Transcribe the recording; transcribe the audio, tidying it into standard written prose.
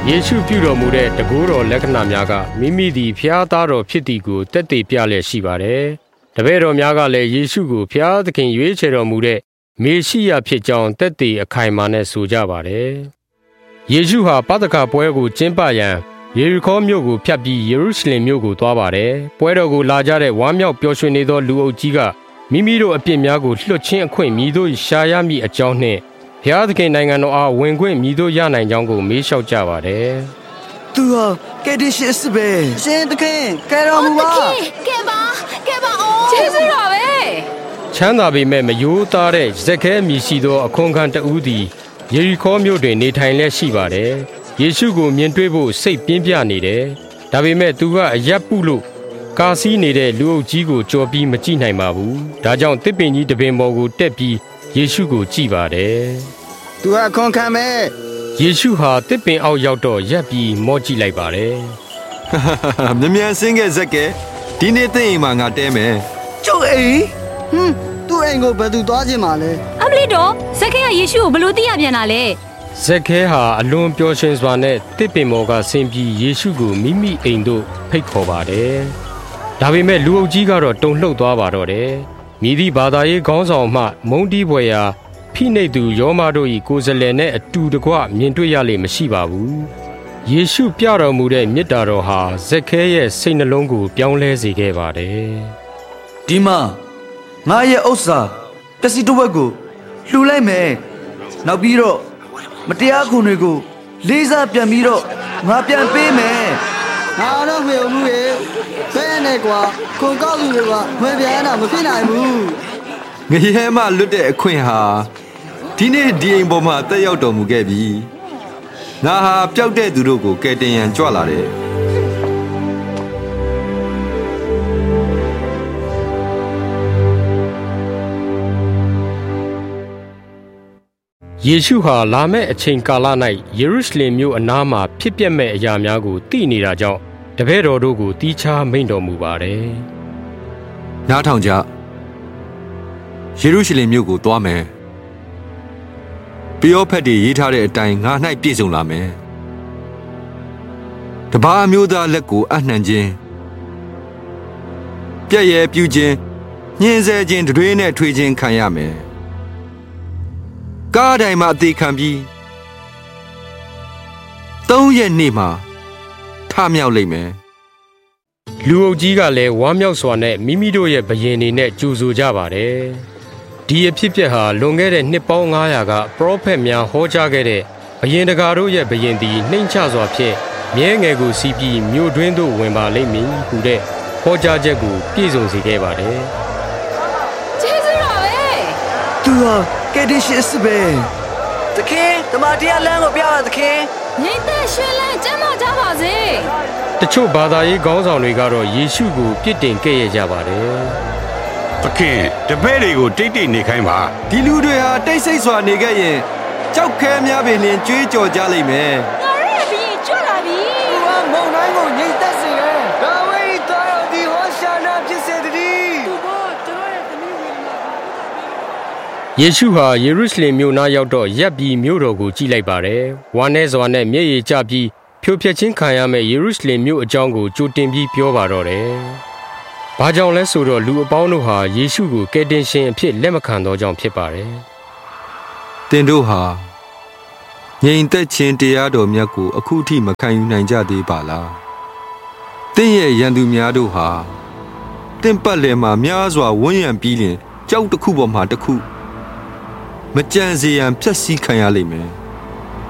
ယေရှုပြုတော်မူတဲ့တကူတော်လက္ခဏာများကမိမိသည်ဖျားသားတော်ဖြစ်သည်ကိုတက်တည်ပြလျက်ရှိပါတယ်။တပည့်တော်များကလည်းယေရှုကိုဖျားသခင်ရွေးချယ်တော်မူတဲ့မေရှိယဖြစ်ကြောင်းတက်တည်အခိုင်အမာနဲ့ဆိုကြပါတယ်။ယေရှုဟာပသခပွဲကိုကျင်းပရန်ယေရီခေါမြို့ကိုဖြတ်ပြီးယေရုရှလင်မြို့ကိုသွားပါတယ်။ပွဲတော်ကိုလာကြတဲ့ဝမ်းမြောက်ပျော်ရွှင်နေသောလူအုပ်ကြီးကမိမိတို့အပြစ်များကိုလွှတ်ခြင်းအခွင့်မြည်သို့ရှာရမည့်အကြောင်းနှင့်ဘုရားသခင်နိုင်ငံတော်အားဝင်ခွင့်မြည်သို့ရနိုင်ကြောင်းကိုမေးလျှောက်ကြပါတယ်။သူဟာကယ်တင်ရှင်စစ်ပဲ။ရှင်သခင်ကယ်တော်မူပါ။ကယ်ပါအော်ကျေးဇူးတော်ပဲ။ချမ်းသာပေမဲ့မယိုးသားတဲ့ဇက်ခဲမြည်ရှိသောအခွန်ခံတဦးသည်ယေရီခေါမြို့တွင်နေထိုင်လျက်ရှိပါတယ်။ယေရှုကိုမြင်တွေ့ဖို့စိတ်ပြင်းပြနေတယ်။ဒါပေမဲ့သူကအရပ်ပုလို့ကားစီးနေတဲ့လူအုပ်ကြီးကိုကြော်ပြီးမကြည့်နိုင်ပါဘူး။ဒါကြောင့်တစ်ပင်ကြီးတပင်ပေါ်ကိုတက်ပြီးယေရှုကိုကြည့်ပါတယ်။သူဟာခွန်ခံမဲ့ယေရှုဟာတစ်ပင်အောက်ရောက်တော့ရပ်ပြီးမော့ကြည့်လိုက်ပါတယ်။မြ мян ဆင်းခဲ့ဇက်ကဲဒီနေ့သိအိမ်မှာငါတဲမယ်။ကျုပ်အိမ်သူ့အိမ်ကိုဘယ်သူသွားခြင်းမှာလဲ။အမလီတော်ဇက်ခဲကယေရှုကိုဘလို့သိရပြန်တာလဲ။ဇက်ခဲဟာအလွန်ပျော်ရွှင်စွာနဲ့တစ်ပင်ပေါ်ကဆင်းပြီးယေရှုကိုမိမိအိမ်သို့ဖိတ်ခေါ်ပါတယ်။ဒါပေမဲ့လူအုပ်ကြီးကတော့တုန်လှုပ်သွားပါတော့တယ်။မိသည့်ဘာသာရေးခေါင်းဆောင်မှမုန်းတီးဖွယ်ရာဖိနှိပ်သူယောမတို့၏ကိုယ်စားလှယ်နဲ့အတူတကွမြင်တွေ့ရလိမ့်မရှိပါဘူး။ယေရှုပြတော်မူတဲ့မေတ္တာတော်ဟာဇက်ခဲရဲ့စိတ်နှလုံးကိုပြောင်းလဲစေခဲ့ပါတယ်။ဒီမှာငါရဲ့ဥစ္စာပစ္စည်းတစ်ဝက်ကိုလှူလိုက်မယ်။နောက်ပြီးတော့မတရားခွန်တွေကိုလေးစားပြန်ပြီးတော့ငါပြန်ပေးမယ်။ငါတော့မေမှုရဲ့ဘယ်နဲ့ကွာခွန်ကောက်သူတွေကမပြန်တာမဖြစ်နိုင်ဘူး။ငရဲမလွတ်တဲ့အခွင့်ဟာဒီနေ့ဒီအိမ်ပေါ်မှာတက်ရောက်တော်မူခဲ့ပြီ။ငါဟာပျောက်တဲ့သူတို့ကိုကယ်တင်ရန်ကြွလာတယ်။ယေရှုဟာလာမယ့်အချိန်ကာလ၌ယေရုရှလင်မြို့အနားမှာဖြစ်ပျက်မဲ့အရာများကိုသိနေတာကြောင့်တပည့်တော်တို့ကိုတီးခြားမိန့်တော်မူပါတယ်။နားထောင်ကြယေရုရှလင်မြို့ကိုသွားမယ်။ပယောဖက်တွေရေးထားတဲ့အတိုင်းငါ၌ပြည့်စုံလာမယ်။တပါးအမျိုးသားလက်ကိုအနှံခြင်းပြည့်ရဲ့ပြုခြင်းညှင်းဆဲခြင်းတွေးနဲ့ထွေးခြင်းခံရမယ်။ကားတိုင်းမှာအသေးခံပြီး3 ရက်နေ့မှာထမြောက်လိမ့်မယ်။လူအုပ်ကြီးကလည်းဝမ်းမြောက်စွာနဲ့မိမိတို့ရဲ့ဘယင်တွေနဲ့ကြိုဆိုကြပါတယ်။ဒီအဖြစ်အပျက်ဟာလွန်ခဲ့တဲ့နှစ်ပေါင်း900ကပရောဖက်များဟောကြားခဲ့တဲ့ဘယင်တကာတို့ရဲ့ဘယင်သည်နှိမ့်ချစွာဖြင့်မြဲငယ်ကိုစီးပြီးမြို့တွင်းသို့ဝင်ပါလိမ့်မည်ဟူတဲ့ဟောကြားချက်ကိုပြည့်စုံစေခဲ့ပါတယ်။ကျေးဇူးတော်ပဲ။သူဟာကယ်တင်ရှင်စစ်ပဲ။သခင်တမန်တရားလမ်းကိုပြပါသခင်။ငြိမ်သက်ရွှင်လန်းကျမ်းမာကြပါစေ။တချို့ဘာသာရေးခေါင်းဆောင်တွေကတော့ယေရှုကိုပြစ်တင်ကဲ့ရဲ့ကြပါတယ်။သခင်တပည့်တွေကိုတိတ်တိတ်နေခိုင်းပါ။ဒီလူတွေဟာတိတ်ဆိတ်စွာနေခဲ့ရင်ကြောက်ခဲများပင်လျင်ကြွေးကြော်ကြလိမ့်မယ်။ငါရဲ့ဘီကျွတ်လာပြီ။သူကမုန်တိုင်းကိုငြိမ်သက်စေတယ်။ဒါဝိဒ်သားတော်ဒီဟောရှာနာဖြစ်စေတည်း။သူကကျွန်တော်ရဲ့သမီးဝင်လာယေရှုဟာယေရုရှလင်မြို့နားရောက်တော့ရပ်ပြီးမြို့တော်ကိုကြည့်လိုက်ပါတယ်။ဝမ်းနည်းစွာနဲ့မျက်ရည်ကျပြီးဖြိုဖျက်ခြင်းခံရမယ့်ယေရုရှလင်မြို့အကြောင်းကိုကြိုတင်ပြီးပြောပါတော့တယ်။ဘာကြောင့်လဲဆိုတော့လူအပေါင်းတို့ဟာယေရှုကိုကယ်တင်ရှင်အဖြစ်လက်မခံသောကြောင့်ဖြစ်ပါတယ်။သင်တို့ဟာငြိမ်သက်ခြင်းတရားတော်မြတ်ကိုအခုထိမခံယူနိုင်ကြသေးပါလား။သင်ရဲ့ရန်သူများတို့ဟာသင်ပတ်လည်မှာများစွာဝန်းရံပြီးလျင်ကြောက်တစ်ခုပေါ်မှာတစ်ခုမကြံစေရန်ဖျက်ဆီးခံရလိမ့်မယ်။